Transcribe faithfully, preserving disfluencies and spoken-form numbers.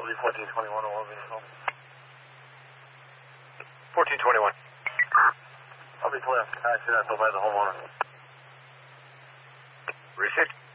be fourteen twenty-one or vehicle. fourteen twenty-one. I'll be clear. Accidental by the homeowner. Received.